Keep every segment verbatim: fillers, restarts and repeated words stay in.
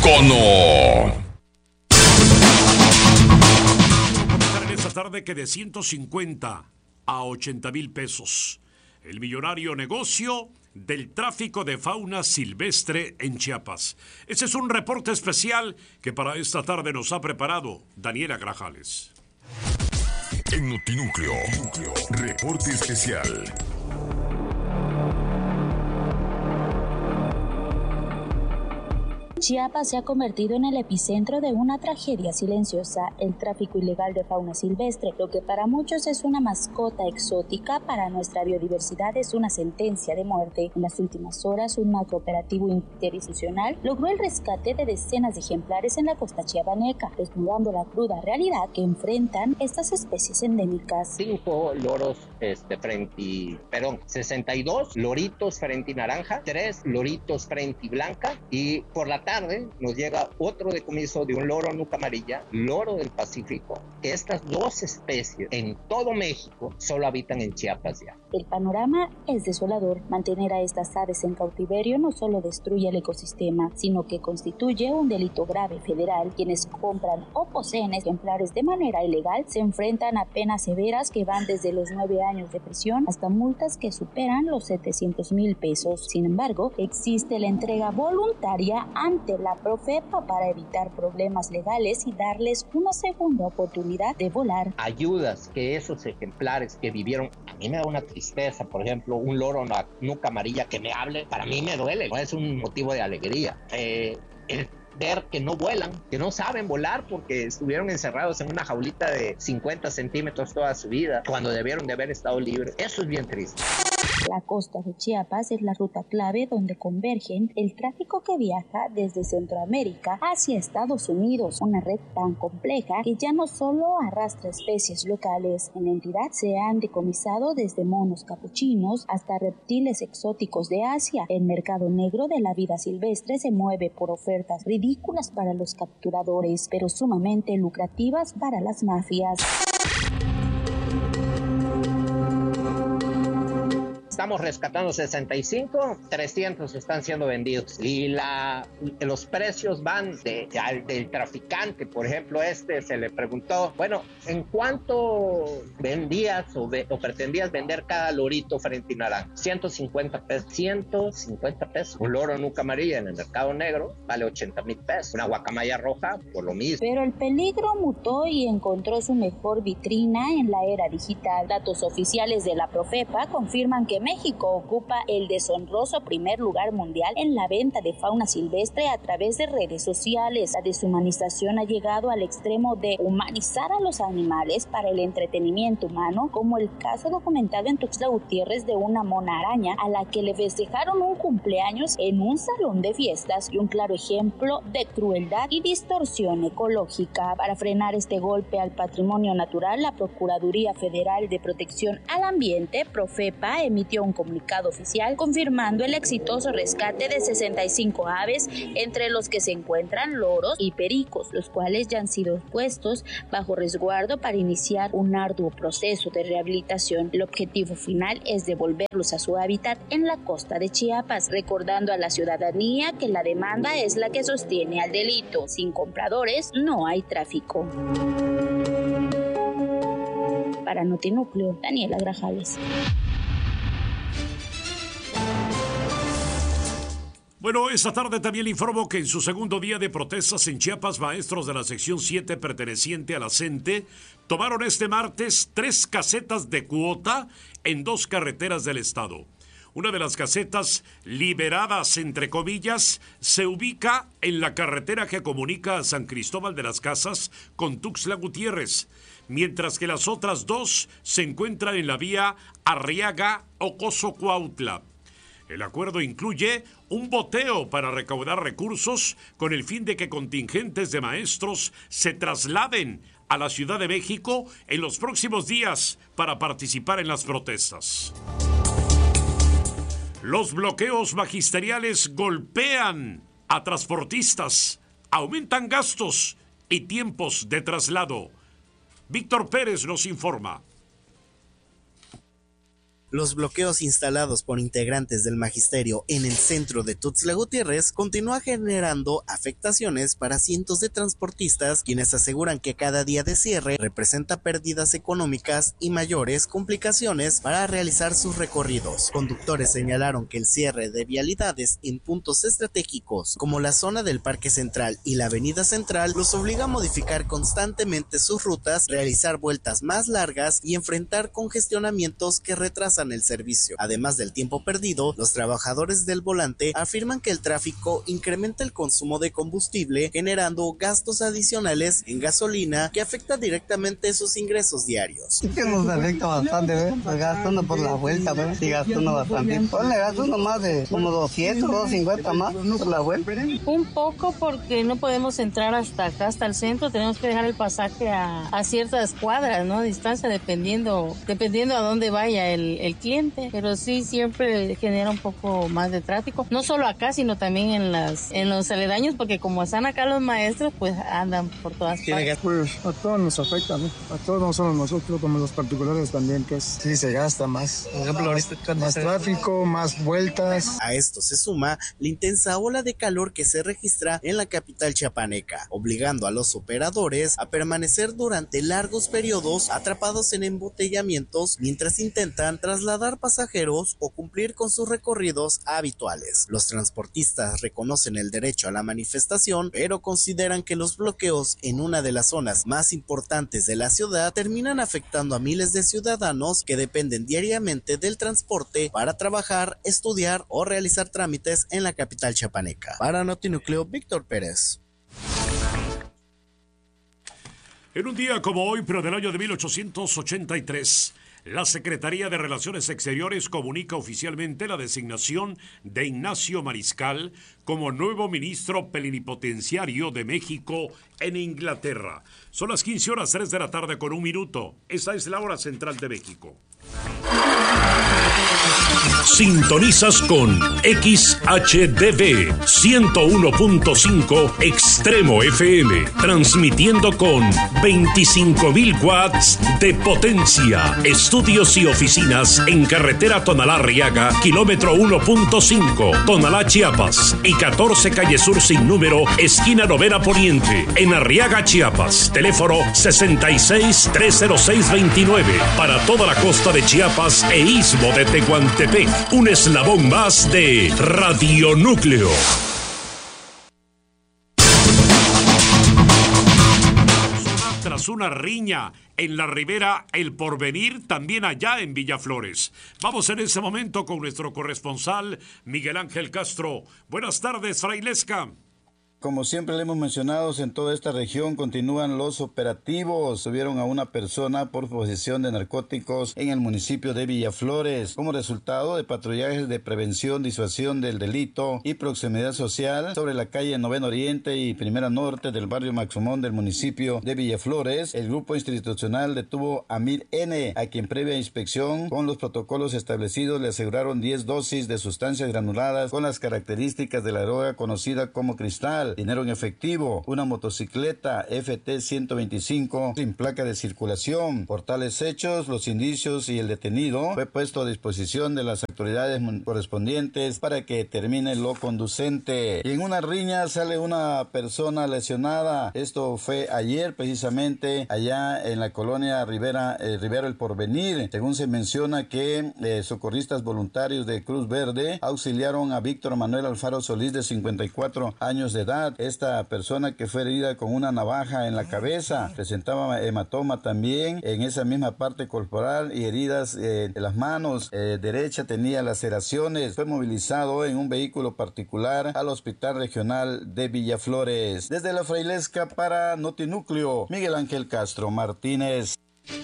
Icono. Comentar en esta tarde que de ciento cincuenta a ochenta mil pesos. El millonario negocio del tráfico de fauna silvestre en Chiapas. Ese es un reporte especial que para esta tarde nos ha preparado Daniela Grajales. En Notinúcleo, reporte especial. Chiapas se ha convertido en el epicentro de una tragedia silenciosa, el tráfico ilegal de fauna silvestre. Lo que para muchos es una mascota exótica, para nuestra biodiversidad es una sentencia de muerte. En las últimas horas, un macrooperativo interinstitucional logró el rescate de decenas de ejemplares en la costa chiapaneca, desnudando la cruda realidad que enfrentan estas especies endémicas. Cinco loros este, frente, perdón, sesenta y dos loritos frente naranja, tres loritos frente blanca, y por la tarde nos llega otro decomiso de un loro nuca amarilla, loro del Pacífico, que estas dos especies en todo México solo habitan en Chiapas ya. El panorama es desolador. Mantener a estas aves en cautiverio no solo destruye el ecosistema, sino que constituye un delito grave federal. Quienes compran o poseen ejemplares de manera ilegal se enfrentan a penas severas que van desde los nueve años de prisión hasta multas que superan los setecientos mil pesos. Sin embargo, existe la entrega voluntaria ante la Profepa para evitar problemas legales y darles una segunda oportunidad de volar. Ayudas que esos ejemplares que vivieron, a mí me da una tristeza, por ejemplo, un loro nuca amarilla que me hable, para mí me duele, no es un motivo de alegría. Eh, el ver que no vuelan, que no saben volar porque estuvieron encerrados en una jaulita de cincuenta centímetros toda su vida, cuando debieron de haber estado libres, eso es bien triste. La costa de Chiapas es la ruta clave donde convergen el tráfico que viaja desde Centroamérica hacia Estados Unidos, una red tan compleja que ya no solo arrastra especies locales. En la entidad se han decomisado desde monos capuchinos hasta reptiles exóticos de Asia. El mercado negro de la vida silvestre se mueve por ofertas ridículas para los capturadores, pero sumamente lucrativas para las mafias. Estamos rescatando sesenta y cinco, trescientos están siendo vendidos y la, los precios van de, de, del traficante. Por ejemplo, este se le preguntó, bueno, ¿en cuánto vendías o, ve, o pretendías vender cada lorito frente naranja? ciento cincuenta pesos. ciento cincuenta pesos. Un loro nuca amarilla en el mercado negro vale ochenta mil pesos. Una guacamaya roja por lo mismo. Pero el peligro mutó y encontró su mejor vitrina en la era digital. Datos oficiales de la Profepa confirman que México ocupa el deshonroso primer lugar mundial en la venta de fauna silvestre a través de redes sociales. La deshumanización ha llegado al extremo de humanizar a los animales para el entretenimiento humano, como el caso documentado en Tuxtla Gutiérrez de una mona araña a la que le festejaron un cumpleaños en un salón de fiestas, y un claro ejemplo de crueldad y distorsión ecológica. Para frenar este golpe al patrimonio natural, la Procuraduría Federal de Protección al Ambiente, Profepa, emitió un comunicado oficial confirmando el exitoso rescate de sesenta y cinco aves, entre los que se encuentran loros y pericos, los cuales ya han sido puestos bajo resguardo para iniciar un arduo proceso de rehabilitación. El objetivo final es devolverlos a su hábitat en la costa de Chiapas, recordando a la ciudadanía que la demanda es la que sostiene al delito. Sin compradores no hay tráfico. Para Notinúcleo, Daniela Grajales. Bueno, esta tarde también le informo que en su segundo día de protestas en Chiapas, maestros de la sección siete perteneciente a la CENTE tomaron este martes tres casetas de cuota en dos carreteras del estado. Una de las casetas liberadas, entre comillas, se ubica en la carretera que comunica a San Cristóbal de las Casas con Tuxtla Gutiérrez, mientras que las otras dos se encuentran en la vía Arriaga-Ocoso-Cuautla. El acuerdo incluye un boteo para recaudar recursos con el fin de que contingentes de maestros se trasladen a la Ciudad de México en los próximos días para participar en las protestas. Los bloqueos magisteriales golpean a transportistas, aumentan gastos y tiempos de traslado. Víctor Pérez nos informa. Los bloqueos instalados por integrantes del magisterio en el centro de Tuxtla Gutiérrez continúan generando afectaciones para cientos de transportistas, quienes aseguran que cada día de cierre representa pérdidas económicas y mayores complicaciones para realizar sus recorridos. Conductores señalaron que el cierre de vialidades en puntos estratégicos como la zona del Parque Central y la Avenida Central los obliga a modificar constantemente sus rutas, realizar vueltas más largas y enfrentar congestionamientos que retrasan el servicio. Además del tiempo perdido, los trabajadores del volante afirman que el tráfico incrementa el consumo de combustible, generando gastos adicionales en gasolina que afecta directamente sus ingresos diarios. Es que nos afecta bastante, ¿eh? Gastando por la vuelta, ¿eh? Sí, gastando bastante. Ponle gasto nomás de como doscientos, doscientos cincuenta más por la vuelta. Un poco porque no podemos entrar hasta acá, hasta el centro, tenemos que dejar el pasaje a, a ciertas cuadras, ¿no? Distancia, dependiendo, dependiendo a dónde vaya el, el cliente, pero sí siempre genera un poco más de tráfico, no solo acá, sino también en las en los aledaños, porque como están acá los maestros, pues andan por todas partes. Pues a todos nos afecta, ¿no? A todos, no solo nosotros, como los particulares también, que es, sí se gasta más. Por ejemplo, ahorita más tráfico, más vueltas. A esto se suma la intensa ola de calor que se registra en la capital chiapaneca, obligando a los operadores a permanecer durante largos periodos atrapados en embotellamientos mientras intentan trasladar pasajeros o cumplir con sus recorridos habituales. Los transportistas reconocen el derecho a la manifestación, pero consideran que los bloqueos en una de las zonas más importantes de la ciudad terminan afectando a miles de ciudadanos que dependen diariamente del transporte para trabajar, estudiar o realizar trámites en la capital chiapaneca. Para Notinúcleo, Víctor Pérez. En un día como hoy, pero del año de mil ochocientos ochenta y tres, la Secretaría de Relaciones Exteriores comunica oficialmente la designación de Ignacio Mariscal como nuevo ministro plenipotenciario de México en Inglaterra. Son las quince horas tres de la tarde con un minuto. Esta es la hora central de México. Sintonizas con X H D V ciento uno punto cinco Extremo F M, transmitiendo con veinticinco mil watts de potencia. Estudios y oficinas en carretera Tonalá-Arriaga, kilómetro uno punto cinco, Tonalá, Chiapas, y catorce calle Sur sin número, esquina Novena Poniente, en Arriaga, Chiapas. Teléfono sesenta y seis, trescientos seis veintinueve, para toda la costa de Chiapas e istmo de Tehuantepec. Un eslabón más de Radio Núcleo. Tras una riña en la Ribera El Porvenir, también allá en Villaflores. Vamos en ese momento con nuestro corresponsal Miguel Ángel Castro. Buenas tardes, Frailesca. Como siempre le hemos mencionado, en toda esta región continúan los operativos. Tuvieron a una persona por posesión de narcóticos en el municipio de Villaflores, como resultado de patrullajes de prevención, disuasión del delito y proximidad social sobre la calle Noveno Oriente y Primera Norte del barrio Maxumón del municipio de Villaflores. El grupo institucional detuvo a Mir N, a quien previa inspección con los protocolos establecidos le aseguraron diez dosis de sustancias granuladas con las características de la droga conocida como cristal, dinero en efectivo, una motocicleta F T ciento veinticinco sin placa de circulación. Por tales hechos, los indicios y el detenido fue puesto a disposición de las autoridades correspondientes para que termine lo conducente. Y en una riña sale una persona lesionada. Esto fue ayer precisamente allá en la colonia Rivera, eh, Rivera El Porvenir. Según se menciona que eh, socorristas voluntarios de Cruz Verde auxiliaron a Víctor Manuel Alfaro Solís, de cincuenta y cuatro años de edad. Esta persona que fue herida con una navaja en la cabeza, presentaba hematoma también en esa misma parte corporal y heridas eh, de las manos eh, derecha, tenía laceraciones. Fue movilizado en un vehículo particular al Hospital Regional de Villaflores. Desde la Frailesca para Notinúcleo, Miguel Ángel Castro Martínez.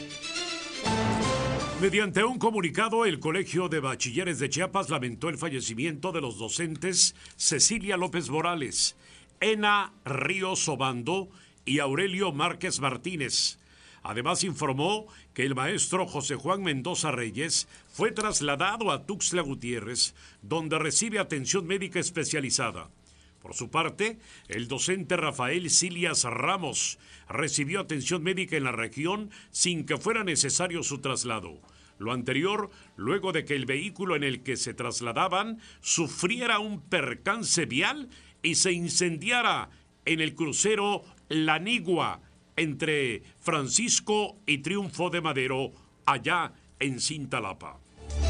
Mediante un comunicado, el Colegio de Bachilleres de Chiapas lamentó el fallecimiento de los docentes Cecilia López Morales, Ena Ríos Obando y Aurelio Márquez Martínez. Además informó que el maestro José Juan Mendoza Reyes fue trasladado a Tuxtla Gutiérrez, donde recibe atención médica especializada. Por su parte, el docente Rafael Silias Ramos recibió atención médica en la región sin que fuera necesario su traslado. Lo anterior, luego de que el vehículo en el que se trasladaban sufriera un percance vial y se incendiara en el crucero La Nigua, entre Francisco y Triunfo de Madero, allá en Cintalapa.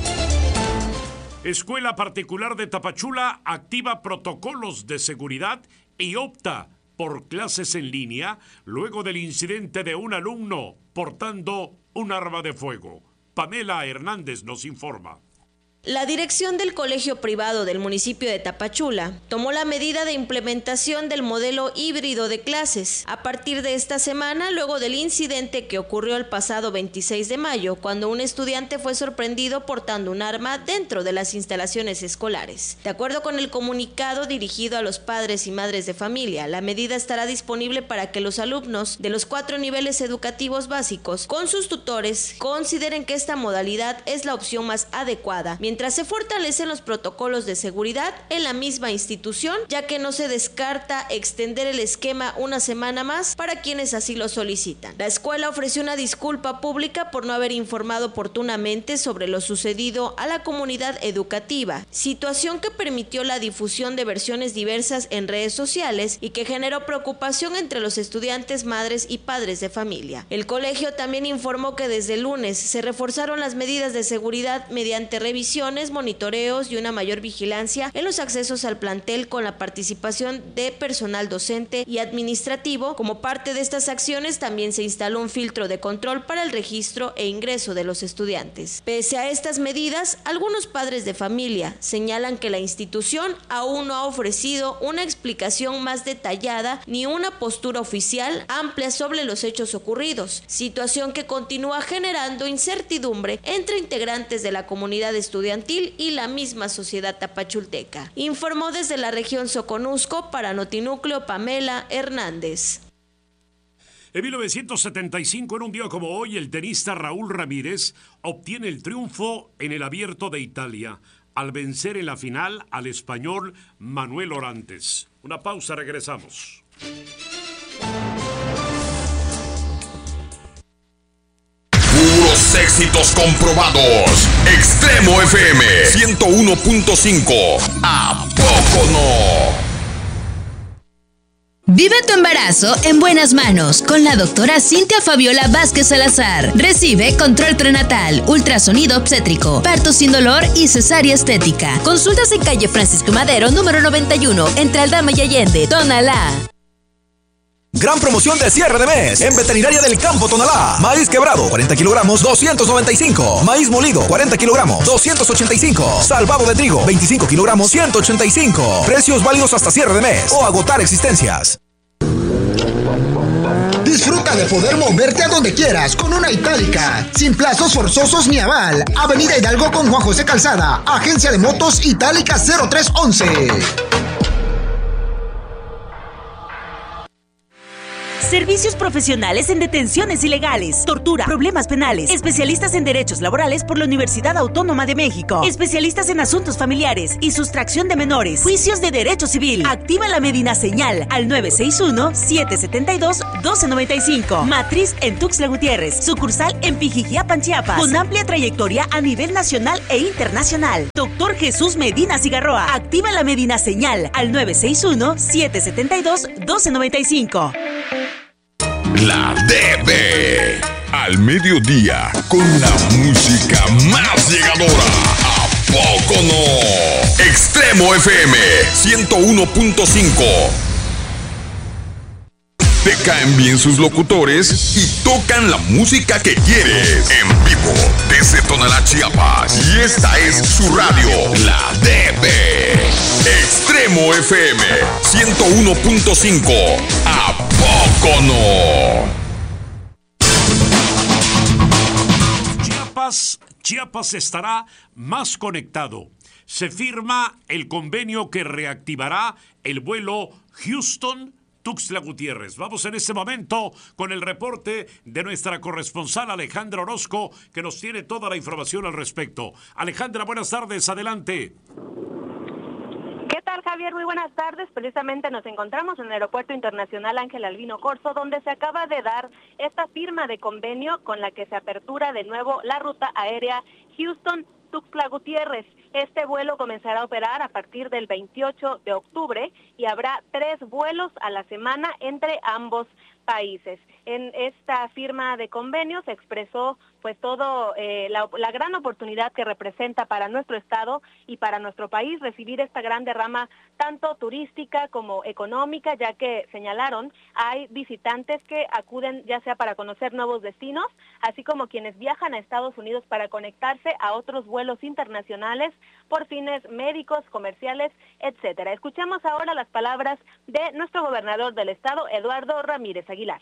Escuela Particular de Tapachula activa protocolos de seguridad y opta por clases en línea luego del incidente de un alumno portando un arma de fuego. Pamela Hernández nos informa. La dirección del colegio privado del municipio de Tapachula tomó la medida de implementación del modelo híbrido de clases a partir de esta semana, luego del incidente que ocurrió el pasado veintiséis de mayo, cuando un estudiante fue sorprendido portando un arma dentro de las instalaciones escolares. De acuerdo con el comunicado dirigido a los padres y madres de familia, la medida estará disponible para que los alumnos de los cuatro niveles educativos básicos, con sus tutores, consideren que esta modalidad es la opción más adecuada, mientras se fortalecen los protocolos de seguridad en la misma institución, ya que no se descarta extender el esquema una semana más para quienes así lo solicitan. La escuela ofreció una disculpa pública por no haber informado oportunamente sobre lo sucedido a la comunidad educativa, situación que permitió la difusión de versiones diversas en redes sociales y que generó preocupación entre los estudiantes, madres y padres de familia. El colegio también informó que desde el lunes se reforzaron las medidas de seguridad mediante revisión, monitoreos y una mayor vigilancia en los accesos al plantel con la participación de personal docente y administrativo. Como parte de estas acciones también se instaló un filtro de control para el registro e ingreso de los estudiantes. Pese a estas medidas, algunos padres de familia señalan que la institución aún no ha ofrecido una explicación más detallada ni una postura oficial amplia sobre los hechos ocurridos, situación que continúa generando incertidumbre entre integrantes de la comunidad estudiantil y la misma sociedad tapachulteca. Informó desde la región Soconusco para Notinúcleo Pamela Hernández. En mil novecientos setenta y cinco, en un día como hoy, el tenista Raúl Ramírez obtiene el triunfo en el Abierto de Italia al vencer en la final al español Manuel Orantes. Una pausa, regresamos. Puros éxitos comprobados. Extremo F M ciento uno punto cinco. ¿A poco no? Vive tu embarazo en buenas manos con la doctora Cintia Fabiola Vázquez Salazar. Recibe control prenatal, ultrasonido obstétrico, parto sin dolor y cesárea estética. Consultas en calle Francisco Madero, número noventa y uno, entre Aldama y Allende, Tonalá. Gran promoción de cierre de mes en Veterinaria del Campo Tonalá. Maíz quebrado, cuarenta kilogramos, doscientos noventa y cinco. Maíz molido, cuarenta kilogramos, doscientos ochenta y cinco. Salvado de trigo, veinticinco kilogramos, ciento ochenta y cinco. Precios válidos hasta cierre de mes o agotar existencias. Disfruta de poder moverte a donde quieras con una Itálica, sin plazos forzosos ni aval. Avenida Hidalgo con Juan José Calzada, Agencia de Motos Itálica cero tres once. Servicios profesionales en detenciones ilegales, tortura, problemas penales, especialistas en derechos laborales por la Universidad Autónoma de México, especialistas en asuntos familiares y sustracción de menores, juicios de derecho civil. Activa la Medina Señal al nueve seis uno, siete siete dos, uno dos nueve cinco. Matriz en Tuxtla Gutiérrez, sucursal en Pijijiapan, Chiapas, con amplia trayectoria a nivel nacional e internacional. Doctor Jesús Medina Cigarroa. Activa la Medina Señal al nueve seis uno, siete siete dos, uno dos nueve cinco. La D B al mediodía con la música más llegadora. ¿A poco no? Extremo F M ciento uno punto cinco. Te caen bien sus locutores y tocan la música que quieres. En vivo desde Tonalá, Chiapas. Y esta es su radio, la D B. Extremo F M ciento uno punto cinco. ¿A poco no? Chiapas, Chiapas estará más conectado. Se firma el convenio que reactivará el vuelo Houston Tuxtla Gutiérrez. Vamos en este momento con el reporte de nuestra corresponsal Alejandra Orozco, que nos tiene toda la información al respecto. Alejandra, buenas tardes, adelante. ¿Qué tal, tal, Javier? Muy buenas tardes. Precisamente nos encontramos en el Aeropuerto Internacional Ángel Albino Corzo, donde se acaba de dar esta firma de convenio con la que se apertura de nuevo la ruta aérea Houston-Tuxtla Gutiérrez. Este vuelo comenzará a operar a partir del veintiocho de octubre y habrá tres vuelos a la semana entre ambos países. En esta firma de convenio se expresó pues todo eh, la, la gran oportunidad que representa para nuestro estado y para nuestro país recibir esta gran derrama tanto turística como económica, ya que señalaron hay visitantes que acuden ya sea para conocer nuevos destinos, así como quienes viajan a Estados Unidos para conectarse a otros vuelos internacionales por fines médicos, comerciales, etcétera. Escuchemos ahora las palabras de nuestro gobernador del estado, Eduardo Ramírez Aguilar.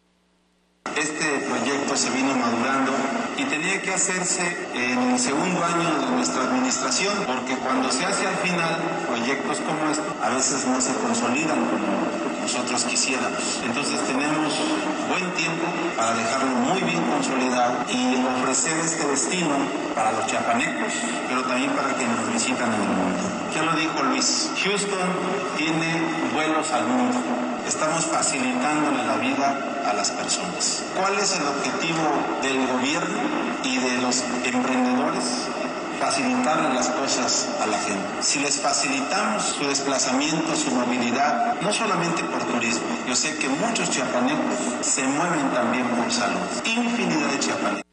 Este proyecto se vino madurando y tenía que hacerse en el segundo año de nuestra administración, porque cuando se hace al final proyectos como este, a veces no se consolidan como nosotros quisiéramos. Entonces tenemos buen tiempo para dejarlo muy bien consolidado y ofrecer este destino para los chiapanecos, pero también para quienes nos visitan en el mundo. Ya lo dijo Luis, Houston tiene vuelos al mundo. Estamos facilitándole la vida a las personas. ¿Cuál es el objetivo del gobierno y de los emprendedores? Facilitarle las cosas a la gente. Si les facilitamos su desplazamiento, su movilidad, no solamente por turismo, yo sé que muchos chiapanecos se mueven también por salud. Infinidad de chiapanecos.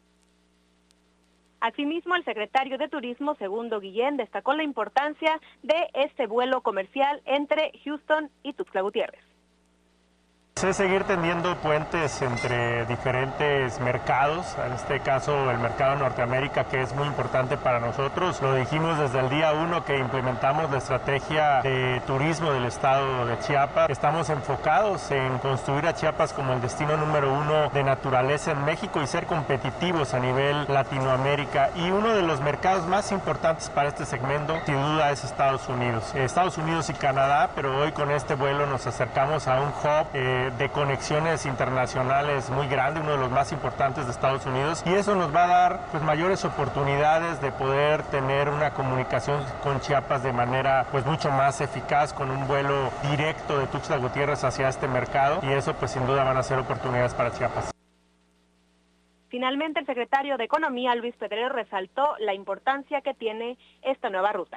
Asimismo, el secretario de Turismo, Segundo Guillén, destacó la importancia de este vuelo comercial entre Houston y Tuxtla Gutiérrez. Es seguir tendiendo puentes entre diferentes mercados, en este caso el mercado de Norteamérica, que es muy importante para nosotros. Lo dijimos desde el día uno que implementamos la estrategia de turismo del estado de Chiapas. Estamos enfocados en construir a Chiapas como el destino número uno de naturaleza en México y ser competitivos a nivel Latinoamérica. Y uno de los mercados más importantes para este segmento, sin duda, es Estados Unidos. Estados Unidos y Canadá, pero hoy con este vuelo nos acercamos a un hub eh, de conexiones internacionales muy grande, uno de los más importantes de Estados Unidos, y eso nos va a dar pues mayores oportunidades de poder tener una comunicación con Chiapas de manera pues mucho más eficaz, con un vuelo directo de Tuxtla Gutiérrez hacia este mercado, y eso pues sin duda van a ser oportunidades para Chiapas. Finalmente, el secretario de Economía, Luis Pedrero, resaltó la importancia que tiene esta nueva ruta.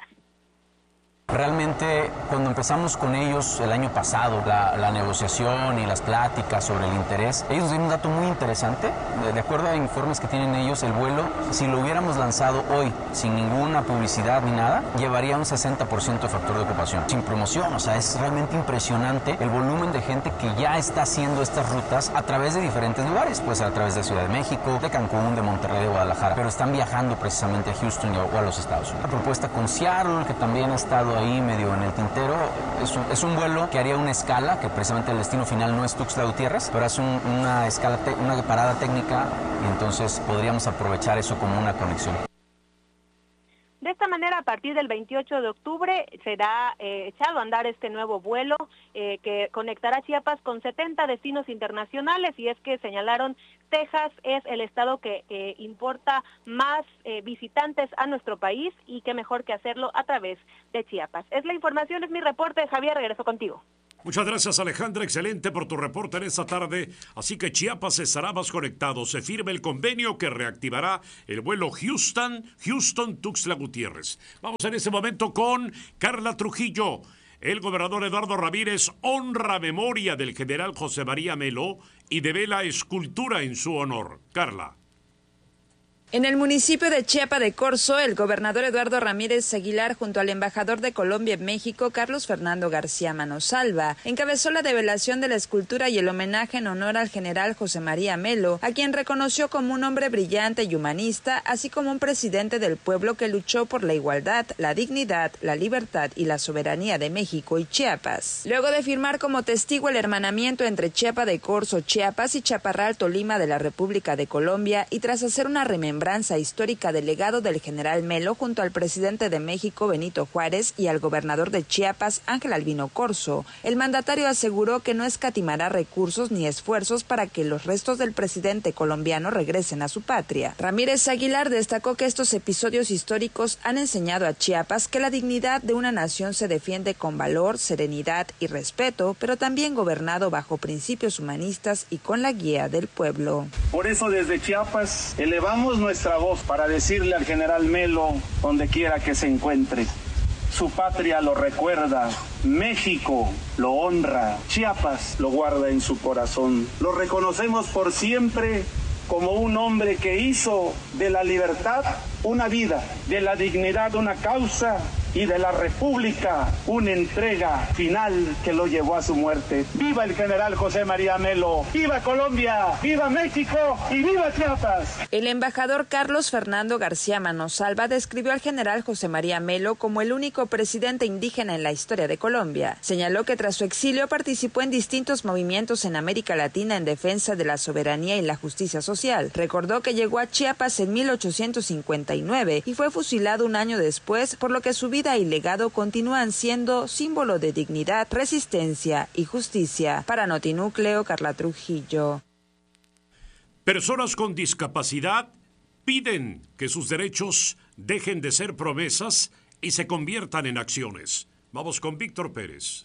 Realmente, cuando empezamos con ellos el año pasado, la, la negociación y las pláticas sobre el interés, ellos nos dieron un dato muy interesante. De, de acuerdo a informes que tienen ellos, el vuelo, si lo hubiéramos lanzado hoy, sin ninguna publicidad ni nada, llevaría un sesenta por ciento de factor de ocupación, sin promoción. O sea, es realmente impresionante el volumen de gente que ya está haciendo estas rutas a través de diferentes lugares. Puede ser a través de Ciudad de México, de Cancún, de Monterrey, de Guadalajara, pero están viajando precisamente a Houston o a los Estados Unidos. La propuesta con Seattle, que también ha estado ahí medio en el tintero, es un, es un vuelo que haría una escala, que precisamente el destino final no es Tuxtla Gutiérrez, pero es un, una escala, una parada técnica, y entonces podríamos aprovechar eso como una conexión. De esta manera, a partir del veintiocho de octubre, será eh, echado a andar este nuevo vuelo eh, que conectará Chiapas con setenta destinos internacionales, y es que señalaron Texas es el estado que eh, importa más eh, visitantes a nuestro país, y qué mejor que hacerlo a través de Chiapas. Es la información, es mi reporte. Javier, regreso contigo. Muchas gracias, Alejandra, excelente por tu reporte en esta tarde. Así que Chiapas estará más conectado. Se firma el convenio que reactivará el vuelo Houston, Houston-Tuxtla Gutiérrez. Vamos en este momento con Carla Trujillo. El gobernador Eduardo Ramírez honra memoria del general José María Melo y devela escultura en su honor. Carla. En el municipio de Chiapa de Corzo, el gobernador Eduardo Ramírez Aguilar, junto al embajador de Colombia en México, Carlos Fernando García Manosalva, encabezó la develación de la escultura y el homenaje en honor al general José María Melo, a quien reconoció como un hombre brillante y humanista, así como un presidente del pueblo que luchó por la igualdad, la dignidad, la libertad y la soberanía de México y Chiapas. Luego de firmar como testigo el hermanamiento entre Chiapa de Corzo, Chiapas y Chaparral, Tolima de la República de Colombia, y tras hacer una remembranza remembranza histórica del legado del general Melo junto al presidente de México, Benito Juárez, y al gobernador de Chiapas, Ángel Albino Corzo, el mandatario aseguró que no escatimará recursos ni esfuerzos para que los restos del presidente colombiano regresen a su patria. Ramírez Aguilar destacó que estos episodios históricos han enseñado a Chiapas que la dignidad de una nación se defiende con valor, serenidad y respeto, pero también gobernado bajo principios humanistas y con la guía del pueblo. Por eso desde Chiapas elevamos nuestra voz para decirle al general Melo, donde quiera que se encuentre, su patria lo recuerda, México lo honra, Chiapas lo guarda en su corazón. Lo reconocemos por siempre como un hombre que hizo de la libertad una vida, de la dignidad una causa y de la república una entrega final que lo llevó a su muerte. ¡Viva el general José María Melo! ¡Viva Colombia! ¡Viva México! ¡Y viva Chiapas! El embajador Carlos Fernando García Manosalva describió al general José María Melo como el único presidente indígena en la historia de Colombia. Señaló que tras su exilio participó en distintos movimientos en América Latina en defensa de la soberanía y la justicia social. Recordó que llegó a Chiapas en mil ochocientos cincuenta y nueve y fue fusilado un año después, por lo que su vida y legado continúan siendo símbolo de dignidad, resistencia y justicia. Para Notinúcleo, Carla Trujillo. Personas con discapacidad piden que sus derechos dejen de ser promesas y se conviertan en acciones. Vamos con Víctor Pérez.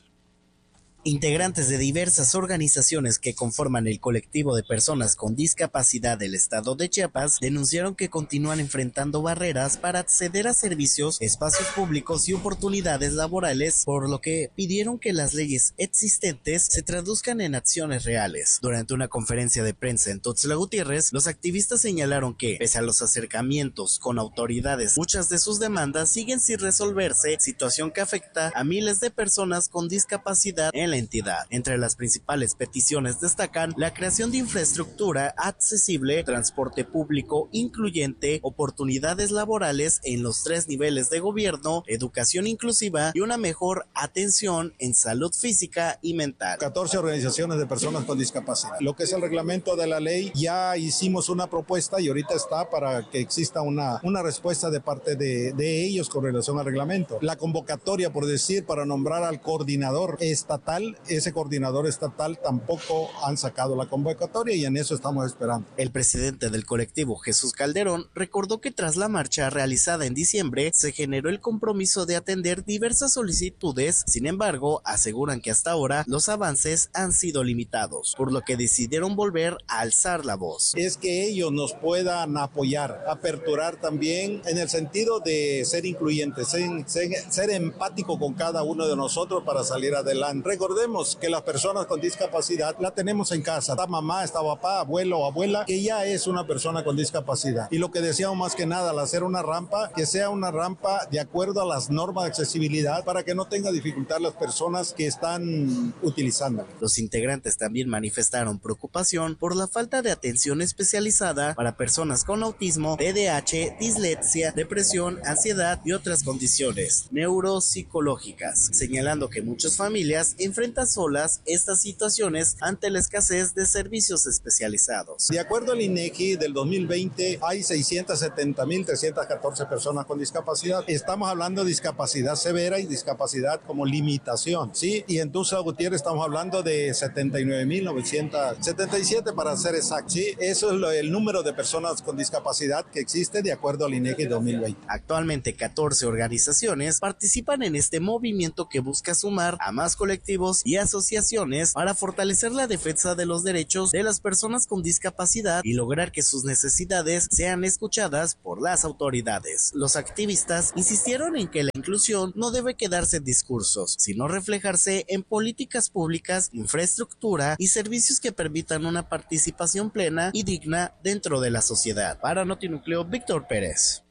Integrantes de diversas organizaciones que conforman el colectivo de personas con discapacidad del estado de Chiapas denunciaron que continúan enfrentando barreras para acceder a servicios, espacios públicos y oportunidades laborales, por lo que pidieron que las leyes existentes se traduzcan en acciones reales. Durante una conferencia de prensa en Tuxtla Gutiérrez, los activistas señalaron que, pese a los acercamientos con autoridades, muchas de sus demandas siguen sin resolverse, situación que afecta a miles de personas con discapacidad en la entidad. Entre las principales peticiones destacan la creación de infraestructura accesible, transporte público incluyente, oportunidades laborales en los tres niveles de gobierno, educación inclusiva y una mejor atención en salud física y mental. catorce organizaciones de personas con discapacidad. Lo que es el reglamento de la ley, ya hicimos una propuesta y ahorita está para que exista una, una respuesta de parte de, de ellos con relación al reglamento. La convocatoria, por decir, para nombrar al coordinador estatal, ese coordinador estatal tampoco han sacado la convocatoria y en eso estamos esperando. El presidente del colectivo, Jesús Calderón, recordó que tras la marcha realizada en diciembre se generó el compromiso de atender diversas solicitudes. Sin embargo, aseguran que hasta ahora los avances han sido limitados, por lo que decidieron volver a alzar la voz. Es que ellos nos puedan apoyar, aperturar también en el sentido de ser incluyentes, ser, ser, ser empático con cada uno de nosotros para salir adelante. Recordemos que las personas con discapacidad la tenemos en casa. Está mamá, está papá, abuelo o abuela, que ya es una persona con discapacidad. Y lo que deseamos más que nada al hacer una rampa, que sea una rampa de acuerdo a las normas de accesibilidad para que no tenga dificultad las personas que están utilizando. Los integrantes también manifestaron preocupación por la falta de atención especializada para personas con autismo, T D A H, dislexia, depresión, ansiedad y otras condiciones neuropsicológicas, señalando que muchas familias enfrentan solas estas situaciones ante la escasez de servicios especializados. De acuerdo al INEGI del dos mil veinte hay seiscientas setenta mil trescientas catorce personas con discapacidad. Estamos hablando de discapacidad severa y discapacidad como limitación, ¿sí? Y en Tuxtla Gutiérrez estamos hablando de setenta y nueve mil novecientos setenta y siete para ser exacto, ¿sí? Eso es lo, el número de personas con discapacidad que existe de acuerdo al INEGI dos mil veinte. Actualmente catorce organizaciones participan en este movimiento que busca sumar a más colectivos y asociaciones para fortalecer la defensa de los derechos de las personas con discapacidad y lograr que sus necesidades sean escuchadas por las autoridades. Los activistas insistieron en que la inclusión no debe quedarse en discursos, sino reflejarse en políticas públicas, infraestructura y servicios que permitan una participación plena y digna dentro de la sociedad. Para Notinúcleo, Víctor Pérez.